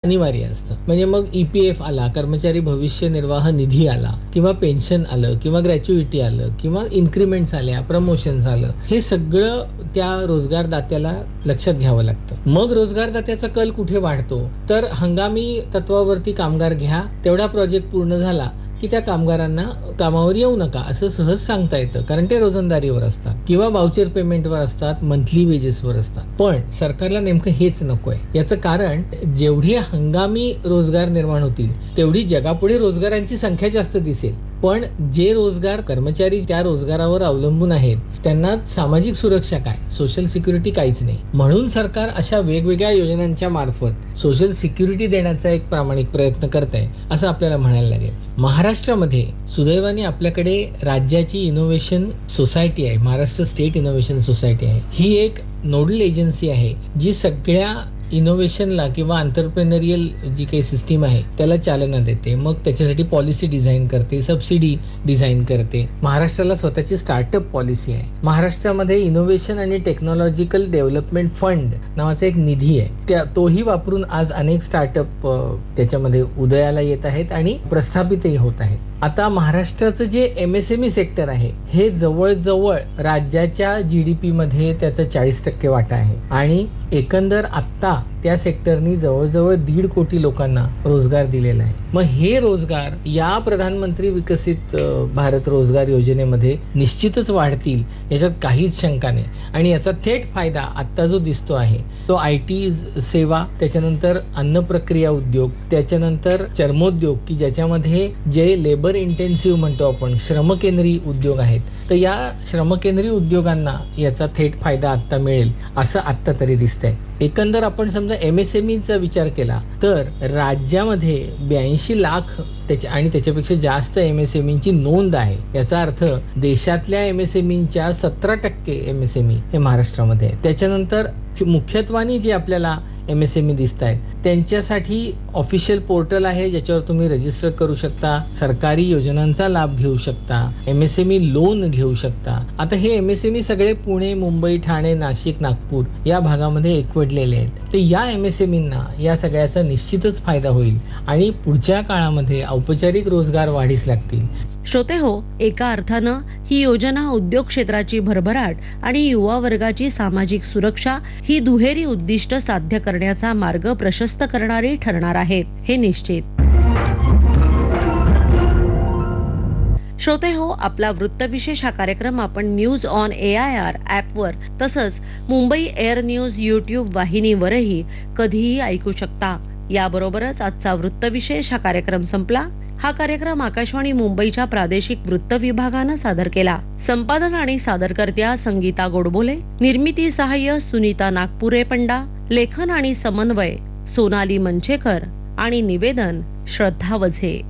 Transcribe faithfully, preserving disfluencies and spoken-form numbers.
अनिवार्य असतं. म्हणजे मग ईपीएफ आला, कर्मचारी भविष्य निर्वाह निधी आला, किंवा पेन्शन आलं, किंवा ग्रॅच्युइटी आलं, किंवा इन्क्रीमेंट्स आल्या, प्रमोशन्स आलं, हे सगळं त्या रोजगारदात्याला लक्षात घ्यावं लागतं. मग रोजगारदात्याचा कल कुठे वाढतो, तर हंगामी तत्वावरती कामगार घ्या, तेवढा प्रोजेक्ट पूर्ण झाला की त्या कामगारांना कामावर येऊ नका असं सहज सांगता येतं, कारण ते रोजंदारीवर असतात किंवा वाउचर पेमेंटवर असतात, मंथली वेजेसवर असतात. पण सरकारला नेमकं हेच नकोय. याचं कारण, जेवढी हंगामी रोजगार निर्माण होतील तेवढी जगापुढे रोजगारांची संख्या जास्त दिसेल, पण जे रोजगार कर्मचारी त्या रोजगारावर अवलंबून आहेत त्यांना सामाजिक सुरक्षा काय, सोशल सिक्युरिटी काहीच नाही. म्हणून सरकार अशा वेगवेगळ्या योजनांच्या मार्फत सोशल सिक्युरिटी देण्याचा एक प्रामाणिक प्रयत्न करत आहे असं आपल्याला म्हणायला लागेल. महाराष्ट्रामध्ये सुदैवाने आपल्याकडे राज्याची इनोव्हेशन सोसायटी आहे, महाराष्ट्र स्टेट इनोव्हेशन सोसायटी आहे. ही एक नोडल एजन्सी आहे जी सगळ्या इनोव्हेशनला किंवा एंटरप्रेन्योरियल जी काही सिस्टीम आहे त्याला चालना देते. मग त्याच्यासाठी पॉलिसी डिझाईन करते, सबसिडी डिझाईन करते. महाराष्ट्राला स्वतःची स्टार्टअप पॉलिसी आहे. महाराष्ट्रामध्ये इनोव्हेशन आणि टेक्नॉलॉजिकल डेव्हलपमेंट फंड नावाचा एक निधी आहे, त्या तोही वापरून आज अनेक स्टार्टअप त्याच्यामध्ये उदयाला येत आहेत आणि प्रस्थापितही होत आहेत. आता महाराष्ट्राचं जे एमएसएमई सेक्टर आहे हे जवळजवळ राज्याच्या जीडीपी मध्ये त्याचा चाळीस टक्के वाटा आहे आणि एकंदर आत्ता त्या सेक्टरनी जवळजवळ दीड कोटी लोकांना रोजगार दिलेला आहे. मग हे रोजगार या प्रधानमंत्री विकसित भारत रोजगार योजनेमध्ये निश्चितच वाढतील, याच्यात काहीच शंका नाही. आणि याचा थेट फायदा आत्ता जो दिसतो आहे तो आय टी सेवा, त्याच्यानंतर अन्न प्रक्रिया उद्योग, त्याच्यानंतर चर्मोद्योग की ज्याच्यामध्ये जे लेबर इंटेन्सिव्ह म्हणतो आपण श्रमकेंद्री उद्योग आहेत, तर या श्रमकेंद्री उद्योगांना याचा थेट फायदा आत्ता मिळेल असं आत्ता तरी दिसतंय. एकंदर आपण समजा एमएसएमईचा विचार केला तर राज्यामध्ये ब्याऐंशी लाख त्याच्या आणि त्याच्यापेक्षा जास्त एमएसएमईची नोंद आहे. याचा अर्थ देशातल्या एमएसएमईच्या सतरा टक्के एमएसएमई हे महाराष्ट्रामध्ये आहे. त्याच्यानंतर मुख्यत्वाने जे आपल्याला एमएसएमई दिसत आहेत त्यांच्यासाठी ऑफिशियल पोर्टल आहे ज्याच्यावर तुम्ही रजिस्टर करू शकता, सरकारी योजनांचा लाभ घेऊ शकता, एमएसएमई लोन घेऊ शकता. आता हे एमएसएमई सगळे पुणे, मुंबई, ठाणे, नाशिक, नागपूर या भागामध्ये एकवटलेले आहेत. तर या एमएसएमईंना या सगळ्याचा निश्चितच फायदा होईल आणि पुढच्या काळामध्ये औपचारिक रोजगार वाढीस लागतील. श्रोते हो, एका अर्थानं ही योजना उद्योग क्षेत्राची भरभराट आणि युवा वर्गाची सामाजिक सुरक्षा ही दुहेरी उद्दिष्ट साध्य करण्याचा मार्ग प्रशस्त करणारी ठरणार आहेत, हे निश्चित. श्रोते हो, आपला वृत्तविशेष हा कार्यक्रम आपण news on A I R ॲपवर तसंच मुंबई एअर न्यूज युट्यूब वाहिनीवरही कधीही ऐकू शकता. याबरोबरच आजचा वृत्तविशेष हा कार्यक्रम संपला. हा कार्यक्रम आकाशवाणी मुंबईच्या प्रादेशिक वृत्त विभागानं सादर केला. संपादन आणि सादरकर्त्या संगीता गोडबोले, निर्मिती सहाय्य सुनीता नागपुरे पंडा, लेखन आणि समन्वय सोनाली मंचेकर आणि निवेदन श्रद्धा वझे.